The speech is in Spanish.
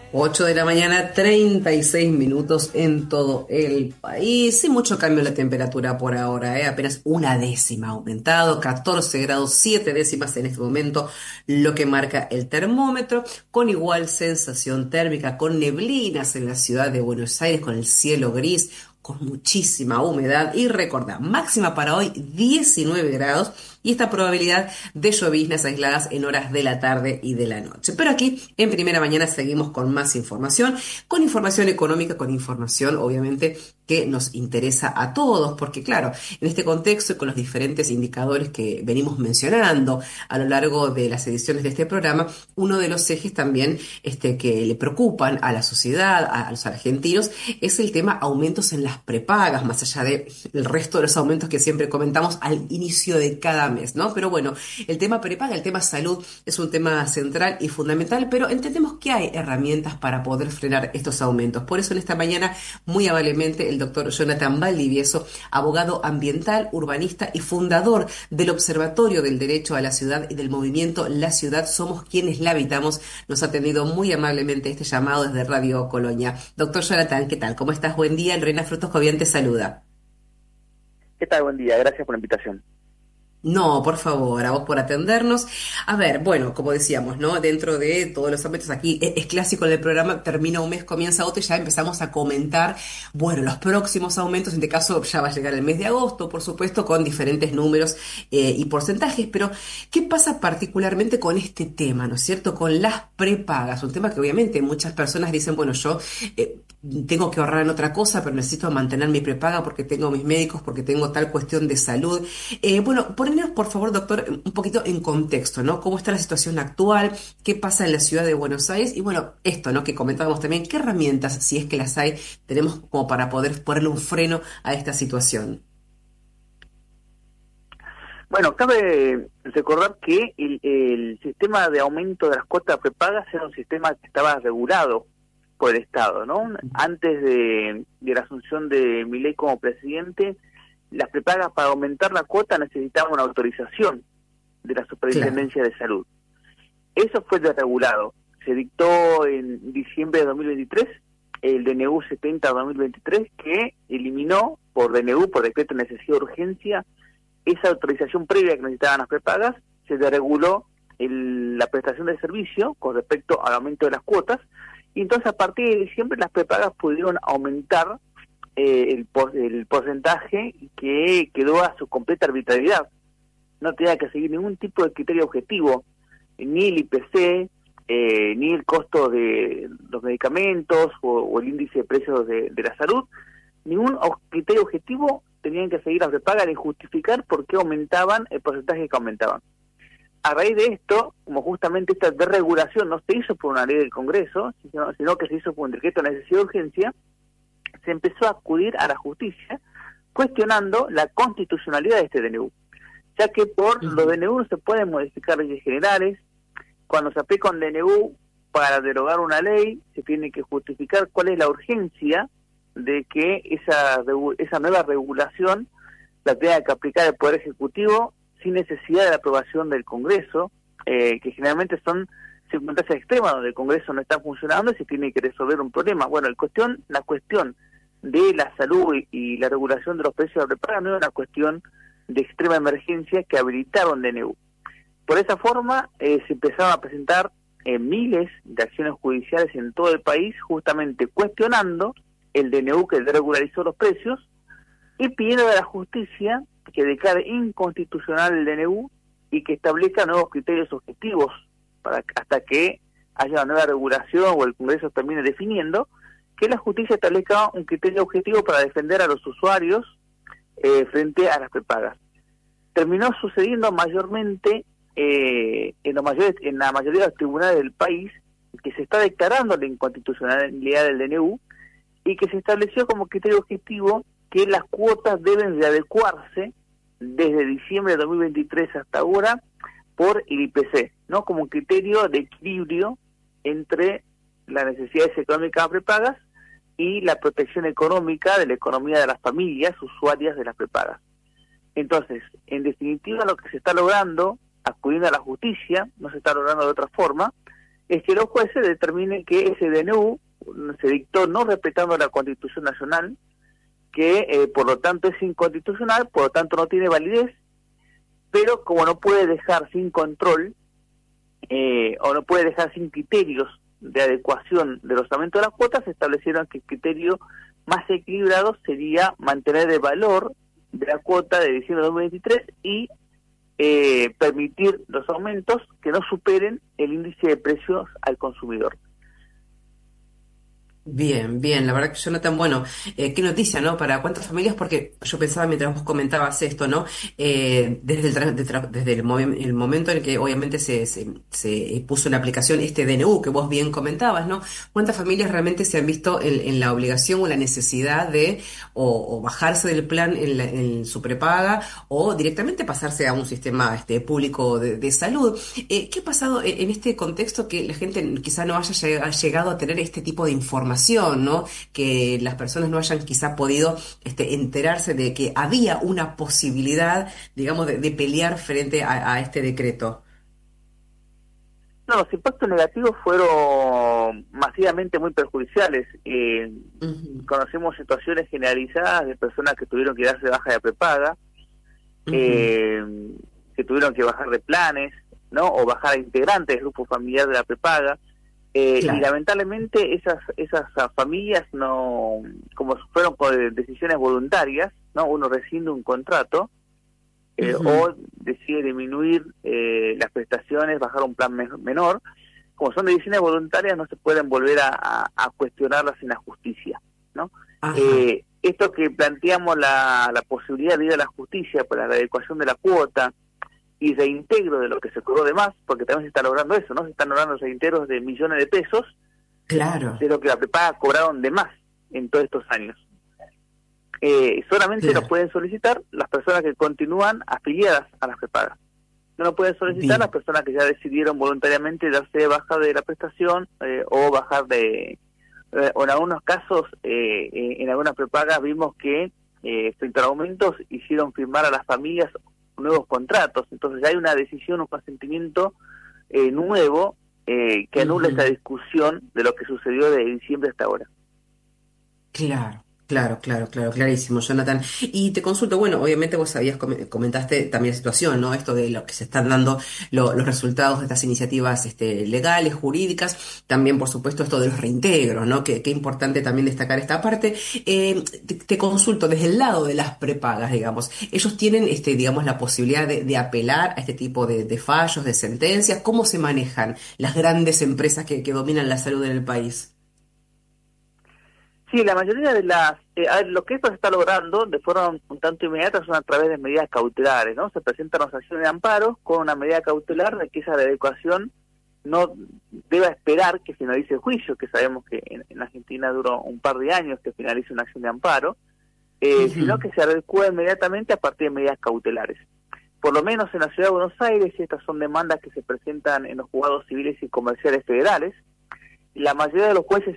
8 de la mañana, 36 minutos en todo el país. Sin mucho cambio en la temperatura por ahora, apenas una décima ha aumentado, 14 grados 7 décimas en este momento, lo que marca el termómetro, con igual sensación térmica, con neblinas en la ciudad de Buenos Aires, con el cielo gris, con muchísima humedad. Y recordad, máxima para hoy 19 grados y esta probabilidad de lloviznas aisladas en horas de la tarde y de la noche. Pero aquí en Primera Mañana seguimos con información económica, con información obviamente que nos interesa a todos, porque claro, en este contexto y con los diferentes indicadores que venimos mencionando a lo largo de las ediciones de este programa, uno de los ejes también que le preocupan a la sociedad, a los argentinos, es el tema aumentos en las prepagas, más allá de el resto de los aumentos que siempre comentamos al inicio de cada mes, ¿no? Pero bueno, el tema prepaga, el tema salud es un tema central y fundamental, pero entendemos que hay herramientas para poder frenar estos aumentos. Por eso en esta mañana, muy amablemente, el doctor Jonathan Valdivieso, abogado ambiental, urbanista y fundador del Observatorio del Derecho a la Ciudad y del movimiento La Ciudad Somos Quienes la Habitamos, nos ha atendido muy amablemente este llamado desde Radio Colonia. Doctor Jonathan, ¿qué tal? ¿Cómo estás? Buen día. Lorena Frutos Jovian te saluda. ¿Qué tal? Buen día, gracias por la invitación. No, por favor, a vos por atendernos. A ver, bueno, como decíamos, ¿no? Dentro de todos los ámbitos aquí, es clásico en el programa, termina un mes, comienza otro y ya empezamos a comentar, bueno, los próximos aumentos, en este caso ya va a llegar el mes de agosto, por supuesto, con diferentes números y porcentajes, pero ¿qué pasa particularmente con este tema, ¿no es cierto? Con las prepagas, un tema que obviamente muchas personas dicen, bueno, yo tengo que ahorrar en otra cosa, pero necesito mantener mi prepaga porque tengo mis médicos, porque tengo tal cuestión de salud. Bueno, ponernos, por favor, doctor, un poquito en contexto, ¿no? ¿Cómo está la situación actual? ¿Qué pasa en la ciudad de Buenos Aires? Y bueno, esto, ¿no? Que comentábamos también, ¿qué herramientas, si es que las hay, tenemos como para poder ponerle un freno a esta situación? Bueno, cabe recordar que el sistema de aumento de las cuotas prepagas era un sistema que estaba regulado por el Estado, ¿no? Antes de la asunción de Milei como presidente, las prepagas para aumentar la cuota necesitaban una autorización de la Claro. Superintendencia de Salud. Eso fue desregulado. Se dictó en diciembre de 2023 el DNU 70-2023 que eliminó por DNU, por decreto de necesidad de urgencia, esa autorización previa que necesitaban las prepagas. Se desreguló la prestación de servicio con respecto al aumento de las cuotas, y entonces a partir de diciembre las prepagas pudieron aumentar el porcentaje que quedó a su completa arbitrariedad. No tenía que seguir ningún tipo de criterio objetivo, ni el IPC, ni el costo de los medicamentos o el índice de precios de la salud. Ningún criterio objetivo tenían que seguir las prepagas ni justificar por qué aumentaban el porcentaje que aumentaban. A raíz de esto, como justamente esta desregulación no se hizo por una ley del Congreso, sino que se hizo por un decreto de necesidad de urgencia, se empezó a acudir a la justicia cuestionando la constitucionalidad de este DNU, ya que por los Ujú. DNU no se pueden modificar leyes generales. Cuando se aplica un DNU para derogar una ley, se tiene que justificar cuál es la urgencia de que esa nueva regulación la tenga que aplicar el Poder Ejecutivo sin necesidad de la aprobación del Congreso, que generalmente son circunstancias extremas donde el Congreso no está funcionando y se tiene que resolver un problema. Bueno, la cuestión de la salud y la regulación de los precios de la prepaga no es una cuestión de extrema emergencia que habilitaron DNU. Por esa forma se empezaron a presentar miles de acciones judiciales en todo el país, justamente cuestionando el DNU que regularizó los precios y pidiendo a la justicia que declare inconstitucional el DNU y que establezca nuevos criterios objetivos hasta que haya una nueva regulación o el Congreso termine definiendo, que la justicia establezca un criterio objetivo para defender a los usuarios frente a las prepagas. Terminó sucediendo mayormente en la mayoría de los tribunales del país, que se está declarando la inconstitucionalidad del DNU y que se estableció como criterio objetivo que las cuotas deben de adecuarse desde diciembre de 2023 hasta ahora por el IPC, ¿no? Como un criterio de equilibrio entre las necesidades económicas prepagas y la protección económica de la economía de las familias usuarias de las prepagas. Entonces, en definitiva, lo que se está logrando, acudiendo a la justicia, no se está logrando de otra forma, es que los jueces determinen que ese DNU se dictó no respetando la Constitución Nacional, que por lo tanto es inconstitucional, por lo tanto no tiene validez, pero como no puede dejar sin control o no puede dejar sin criterios de adecuación de los aumentos de las cuotas, se establecieron que el criterio más equilibrado sería mantener el valor de la cuota de diciembre de 2023 y permitir los aumentos que no superen el índice de precios al consumidor. Bien, bien, la verdad que Jonathan, bueno, qué noticia, ¿no? Para cuántas familias, porque yo pensaba mientras vos comentabas esto, ¿no? Desde el momento en que obviamente se puso en aplicación este DNU que vos bien comentabas, ¿no? ¿Cuántas familias realmente se han visto en la obligación o la necesidad de o bajarse del plan en su prepaga o directamente pasarse a un sistema público de salud? ¿Qué ha pasado en este contexto que la gente quizá no haya llegado a tener este tipo de información, ¿no? Que las personas no hayan quizá podido enterarse de que había una posibilidad, digamos, de pelear frente a este decreto. No, los impactos negativos fueron masivamente muy perjudiciales. Ujú, Conocemos situaciones generalizadas de personas que tuvieron que darse de baja de prepaga, ujú, que tuvieron que bajar de planes, ¿no? O bajar a integrantes del grupo familiar de la prepaga. Y claro. lamentablemente esas familias no, como fueron por decisiones voluntarias, ¿no? Uno rescinde un contrato Ujú, o decide disminuir las prestaciones, bajar un plan menor. Como son decisiones voluntarias, no se pueden volver a cuestionarlas en la justicia, ¿no? ajá. Esto que planteamos la posibilidad de ir a la justicia para la adecuación de la cuota y reintegro de lo que se cobró de más, porque también se está logrando eso, ¿no? Se están logrando reintegros de millones de pesos Claro, de lo que la prepaga cobraron de más en todos estos años. Solamente lo claro. pueden solicitar las personas que continúan afiliadas a las prepagas. No lo pueden solicitar las Bien. personas que ya decidieron voluntariamente darse de baja de la prestación o bajar de... o en algunos casos, en algunas prepagas vimos que frente a aumentos hicieron firmar a las familias nuevos contratos. Entonces ya hay una decisión, un consentimiento nuevo que anula esa Ujú. discusión de lo que sucedió de diciembre hasta ahora. Claro, claro, claro, claro, clarísimo, Jonathan. Y te consulto, bueno, obviamente vos habías comentaste también la situación, ¿no? Esto de lo que se están dando los resultados de estas iniciativas legales, jurídicas, también por supuesto esto de los reintegros, ¿no? Qué importante también destacar esta parte. Te consulto desde el lado de las prepagas, digamos, ellos tienen, digamos, la posibilidad de apelar a este tipo de fallos, de sentencias. ¿Cómo se manejan las grandes empresas que dominan la salud en el país? Sí, la mayoría de las... a ver, lo que esto se está logrando de forma un tanto inmediata son a través de medidas cautelares, ¿no? Se presentan las acciones de amparo con una medida cautelar de que esa adecuación no deba esperar que finalice el juicio, que sabemos que en Argentina duró un par de años que finalice una acción de amparo, sino Ujú, que se adecua inmediatamente a partir de medidas cautelares. Por lo menos en la Ciudad de Buenos Aires, y estas son demandas que se presentan en los juzgados civiles y comerciales federales, la mayoría de los jueces